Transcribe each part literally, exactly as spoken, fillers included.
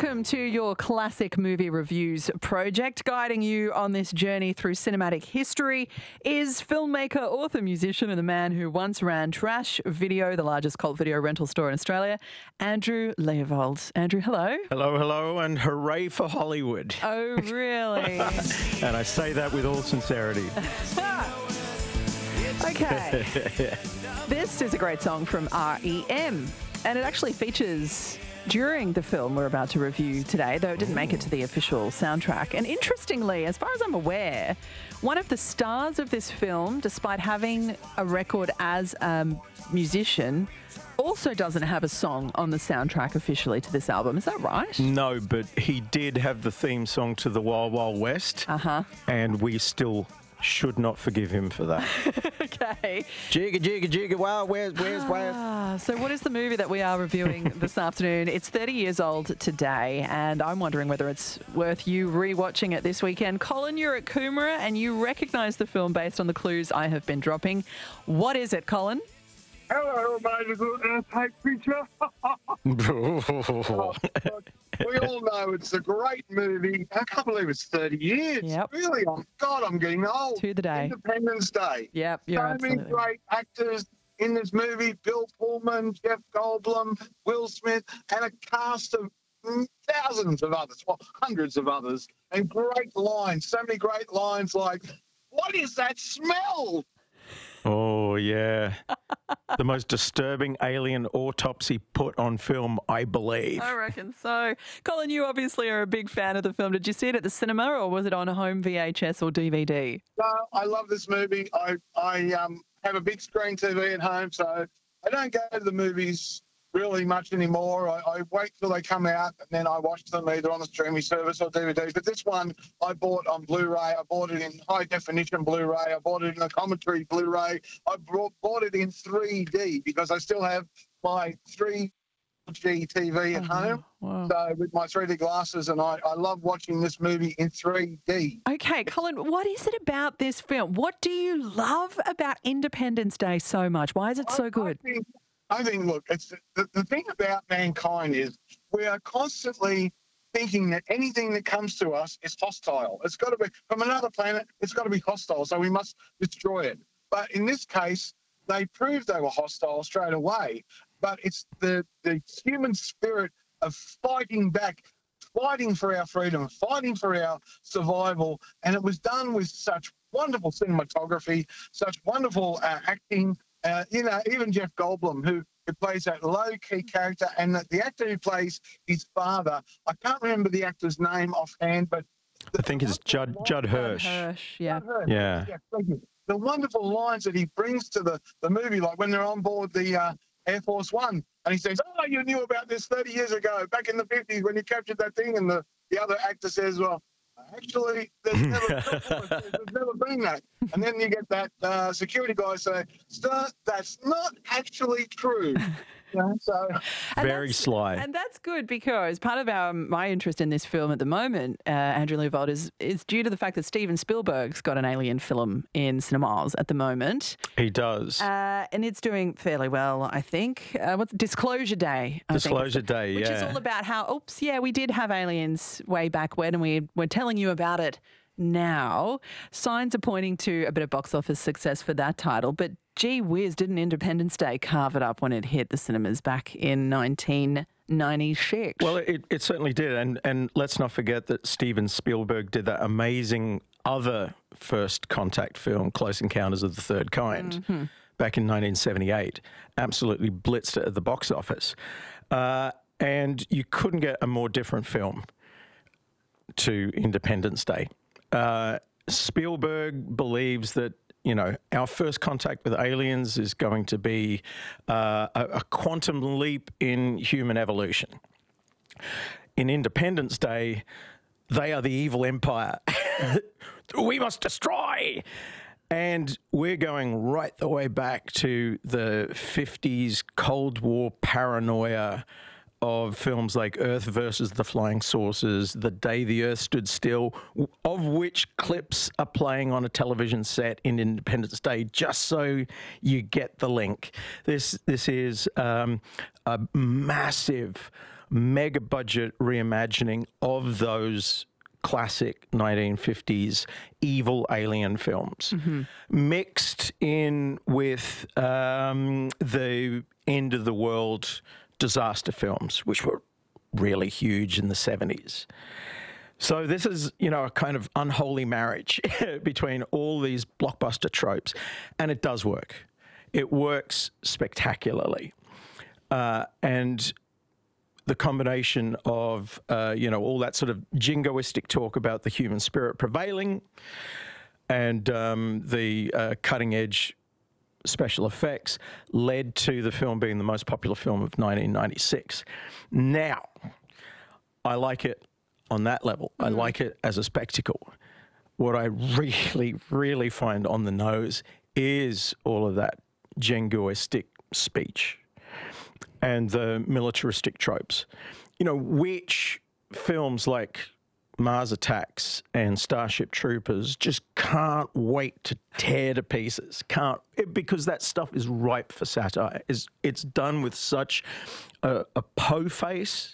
Welcome to your Classic Movie Reviews project. Guiding you on this journey through cinematic history is filmmaker, author, musician, and the man who once ran Trash Video, the largest cult video rental store in Australia, Andrew Leopold. Andrew, hello. Hello, hello, and hooray for Hollywood. Oh, really? And I say that with all sincerity. Okay. This is a great song from R E M, and it actually features during the film we're about to review today, though it didn't make it to the official soundtrack. And interestingly, as far as I'm aware, one of the stars of this film, despite having a record as a musician, also doesn't have a song on the soundtrack officially to this album. Is that right? No, but he did have the theme song to the Wild Wild West. Uh-huh. And we still should not forgive him for that. Okay. Jigga, jigga, jigga, wild, where's, where's, where's? Ah, so what is the movie that we are reviewing this afternoon? It's thirty years old today, and I'm wondering whether it's worth you rewatching it this weekend. Colin, you're at Coomera, and you recognise the film based on the clues I have been dropping. What is it, Colin? Hello, magical earthquake creature. We all know it's a great movie. I can't believe it's thirty years. Yep. Really, oh God, I'm getting old. To the day. Independence Day. Yep, you're so absolutely many great actors in this movie: Bill Pullman, Jeff Goldblum, Will Smith, and a cast of thousands of others, well, hundreds of others, and great lines. So many great lines like, "What is that smell?" Oh, yeah. The most disturbing alien autopsy put on film, I believe. I reckon so. Colin, you obviously are a big fan of the film. Did you see it at the cinema, or was it on a home V H S or D V D? No, I love this movie. I I um have a big screen T V at home, so I don't go to the movies really much anymore. I, I wait till they come out, and then I watch them either on the streaming service or D V D. But this one I bought on Blu-ray. I bought it in high-definition Blu-ray. I bought it in a commentary Blu-ray. I brought, bought it in three D because I still have my three G T V at Oh, home. wow. So with my three D glasses, and I, I love watching this movie in three D. Okay, Colin, what is it about this film? What do you love about Independence Day so much? Why is it so I, good? I think, I think, look, it's the, the thing about mankind is we are constantly thinking that anything that comes to us is hostile. It's got to be from another planet. It's got to be hostile, so we must destroy it. But in this case, they proved they were hostile straight away. But it's the, the human spirit of fighting back, fighting for our freedom, fighting for our survival. And it was done with such wonderful cinematography, such wonderful uh, acting. Uh, you know, even Jeff Goldblum, who, who plays that low-key character, and the, the actor who plays his father, I can't remember the actor's name offhand, but... I think it's Judd, Judd Hirsch. Hirsch, yeah. Judd Hirsch. Yeah. Yeah, thank you. The wonderful lines that he brings to the, the movie, like when they're on board the uh, Air Force One, and he says, "Oh, you knew about this thirty years ago, back in the fifties when you captured that thing," and the, the other actor says, "Well, actually, there's never, there's never been that." And then you get that uh, security guy say, "Sir, that's not actually true." You know, so And Very that's- sly. And that's good because part of our my interest in this film at the moment, uh, Andrew Leopold, is, is due to the fact that Steven Spielberg's got an alien film in cinemas at the moment. He does. Uh, and it's doing fairly well, I think. Uh, what's Disclosure Day? I think. Disclosure Day, Which is yeah. all about how, oops, yeah, we did have aliens way back when, and we, we're telling you about it now. Signs are pointing to a bit of box office success for that title, but gee whiz, didn't Independence Day carve it up when it hit the cinemas back in nineteen ninety-six? Well, it, it certainly did. And, and let's not forget that Steven Spielberg did that amazing other first contact film, Close Encounters of the Third Kind, Mm-hmm. back in nineteen seventy-eight. Absolutely blitzed it at the box office. Uh, and you couldn't get a more different film to Independence Day. Uh, Spielberg believes that, you know, our first contact with aliens is going to be uh, a, a quantum leap in human evolution. In Independence Day, they are the evil empire. We must destroy. And we're going right the way back to the fifties Cold War paranoia of films like Earth versus the Flying Saucers, The Day the Earth Stood Still, of which clips are playing on a television set in Independence Day, just so you get the link. This this is um, a massive mega budget reimagining of those classic nineteen fifties evil alien films, mm-hmm. mixed in with um, the end of the world disaster films, which were really huge in the seventies. So this is, you know, a kind of unholy marriage between all these blockbuster tropes, and it does work. It works spectacularly. Uh, and the combination of, uh, you know, all that sort of jingoistic talk about the human spirit prevailing and um, the uh, cutting-edge special effects led to the film being the most popular film of nineteen ninety-six. Now, I like it on that level. Mm. I like it as a spectacle. What I really, really find on the nose is all of that jingoistic speech and the militaristic tropes, you know, which films like Mars Attacks and Starship Troopers just can't wait to tear to pieces. Can't, it, because that stuff is ripe for satire. It's, it's done with such a, a po face,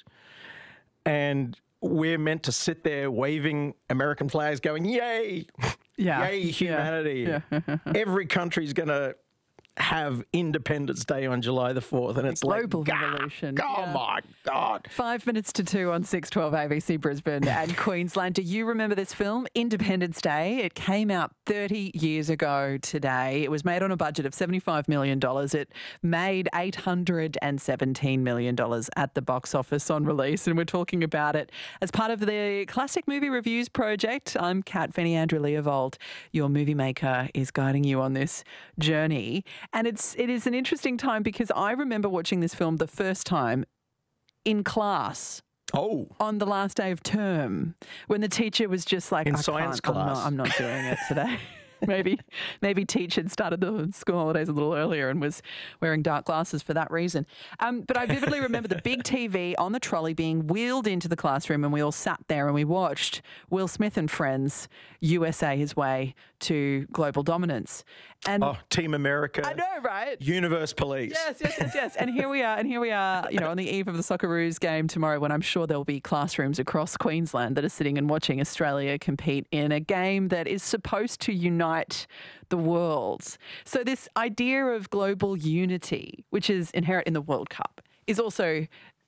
and we're meant to sit there waving American flags going, yay, yeah. yay, humanity. Yeah. Yeah. Every country's going to have Independence Day on July the fourth, and it's global like, revolution. Oh yeah. my God. Five minutes to two on six twelve A B C Brisbane and Queensland. Do you remember this film, Independence Day? It came out thirty years ago today. It was made on a budget of seventy-five million dollars. It made eight hundred seventeen million dollars at the box office on release, and we're talking about it as part of the Classic Movie Reviews project. I'm Kat Fenny. Andrew Leovold, your movie maker, is guiding you on this journey. And it's it is an interesting time because I remember watching this film the first time in class. Oh. On the last day of term, when the teacher was just like, in I science can't, class. I'm not, I'm not doing it today. maybe maybe Teach had started the school holidays a little earlier and was wearing dark glasses for that reason. Um, but I vividly remember the big T V on the trolley being wheeled into the classroom, and we all sat there and we watched Will Smith and Friends, U S A His Way to Global Dominance. And oh, Team America. I know, right? Universe Police. Yes, yes, yes, yes. And here we are, and here we are, you know, on the eve of the Socceroos game tomorrow, when I'm sure there'll be classrooms across Queensland that are sitting and watching Australia compete in a game that is supposed to unite the world. So this idea of global unity, which is inherent in the World Cup, is also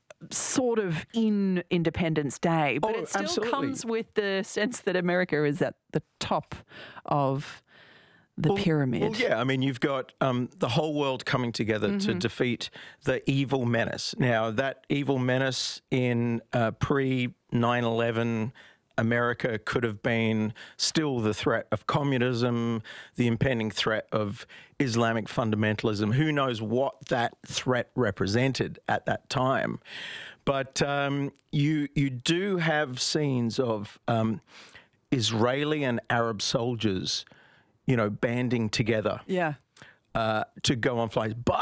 sort of in Independence Day, but oh, it still absolutely. comes with the sense that America is at the top of the well, pyramid. Well, yeah, I mean, you've got um, the whole world coming together mm-hmm. to defeat the evil menace. Now, that evil menace in uh, pre nine eleven America could have been still the threat of communism, the impending threat of Islamic fundamentalism. Who knows what that threat represented at that time? But um, you you do have scenes of um, Israeli and Arab soldiers, you know, banding together Yeah. uh, to go on flights. But